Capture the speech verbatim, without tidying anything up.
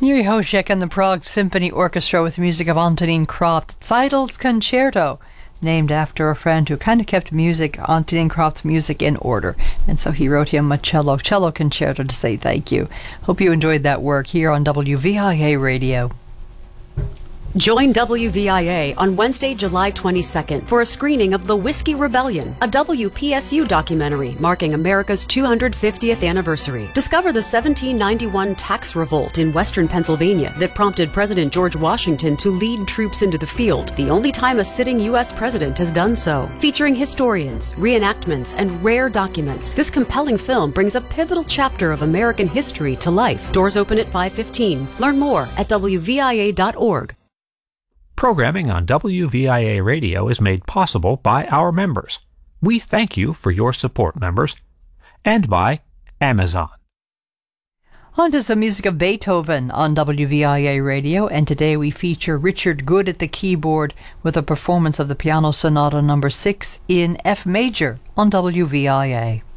Yuri Hoshek and the Prague Symphony Orchestra with the music of Antonín Kraupt. Seidel's Concerto, named after a friend who kind of kept music, Antonín Kraupt's music, in order. And so he wrote him a cello, cello concerto to say thank you. Hope you enjoyed that work here on W V I A Radio. Join W V I A on Wednesday, July twenty-second for a screening of The Whiskey Rebellion, a W P S U documentary marking America's two hundred fiftieth anniversary. Discover the seventeen ninety-one tax revolt in western Pennsylvania that prompted President George Washington to lead troops into the field, the only time a sitting U S president has done so. Featuring historians, reenactments, and rare documents, this compelling film brings a pivotal chapter of American history to life. Doors open at five fifteen. Learn more at W V I A dot org. Programming on W V I A Radio is made possible by our members. We thank you for your support, members, and by Amazon. On to some music of Beethoven on W V I A Radio, and today we feature Richard Good at the keyboard with a performance of the Piano Sonata number six in F major on W V I A.